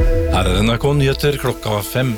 Her NRK Nyheter klokka 5.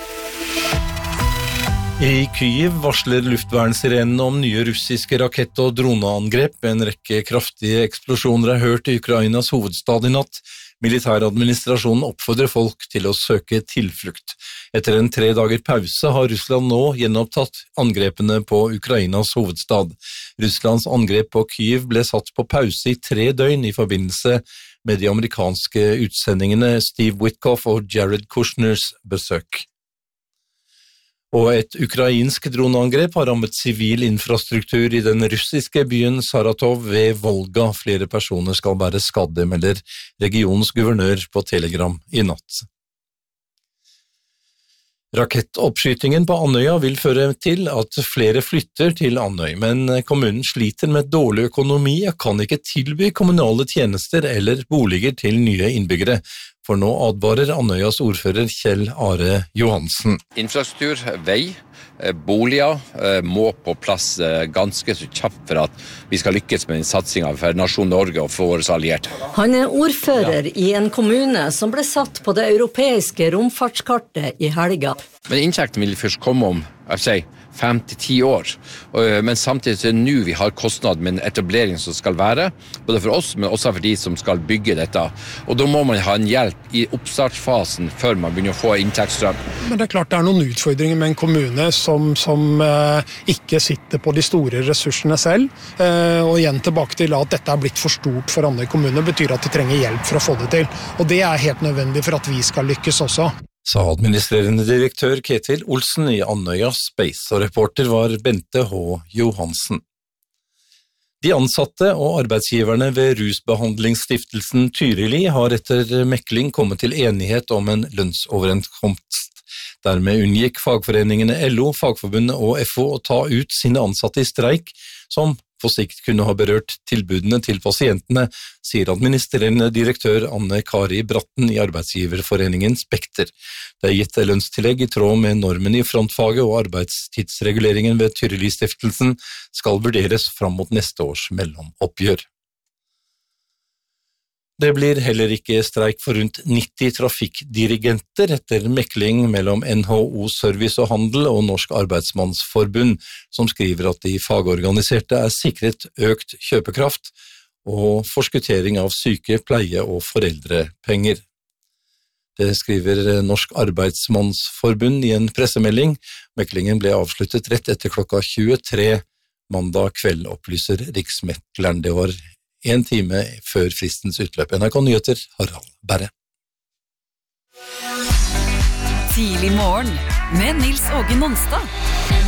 I Kyiv varsler luftvernsirenene om nye russiske rakett- og droneangrep. En rekke kraftige eksplosjoner hørt i Ukrainas hovedstad i natt. Militæradministrasjonen oppfordrer folk til å søke tilflukt. Etter en 3 dager pause har Russland nå gjenopptatt angrepene på Ukrainas hovedstad. Russlands angrep på Kyiv ble satt på pause i 3 døgn i forbindelse med de amerikanske utsendingene Steve Witkoff og Jared Kushners besøk. Og et ukrainsk droneangrep har rammet sivil infrastruktur i den russiske byen Saratov ved Volga. Flere personer skal være skadde, melder regionens guvernør på Telegram i natt. Rakettoppskytingen på Andøya vil føre til at flere flytter til Andøy, men kommunen sliter med dårlig økonomi og kan ikke tilby kommunale tjenester eller boliger til nye innbyggere. For nå advarer Andøyas ordfører Kjell Are Johansen. Infrastruktur, vei, boliger må på plass ganske så kjapt for at vi skal lykkes med den satsingen for nasjon Norge og for våre allierte. Han er ordfører i en kommune som ble satt på det europeiske romfartskartet i helga. Men inntekten vil først komme om, 5-10 år. Men samtidig er det nå vi har kostnad med en etablering som skal være, både for oss, men også for de som skal bygge dette. Og da må man ha en hjelp i oppstartsfasen før man begynner å få inntektsstrøm. Men det er klart det er noen utfordringer med en kommune som ikke sitter på de store ressursene selv. Og igjen tilbake til at dette er blitt for stort for andre kommuner, betyr at de trenger hjelp for å få det til. Og det er helt nødvendig for at vi skal lykkes også. Sa administrerende direktør Ketil Olsen i Andøya Space, og reporter var Bente H. Johansen. De ansatte og arbeidsgiverne ved rusbehandlingsstiftelsen Tyrili har etter mekling kommet til enighet om en lønnsoverenskomst. Dermed unngikk fagforeningene LO, Fagforbundet og FO å ta ut sine ansatte i streik, som på sikt kunne ha berørt tilbudene til pasientene, sier administrerende direktør Anne Kari Bratten i arbeidsgiverforeningen Spekter. Det er gitt lønnstillegg i tråd med normen i frontfaget, og arbeidstidsreguleringen ved Tyrili-stiftelsen skal vurderes fram mot neste års mellomoppgjør. Det blir heller ikke streik for rundt 90 trafikkdirigenter etter mekling mellom NHO Service og Handel og Norsk Arbeidsmannsforbund, som skriver at de fagorganiserte er sikret økt kjøpekraft og forskuttering av syke, pleie- og foreldrepenger. Det skriver Norsk Arbeidsmannsforbund i en pressemelding. Meklingen ble avsluttet rett etter klokka 23 mandag kveld, opplyser Riksmekleren. Det var 1 time før fristens utløp. NRK Nyheter, Harald Berre. Tidlig morgen med Nils Åge Monstad.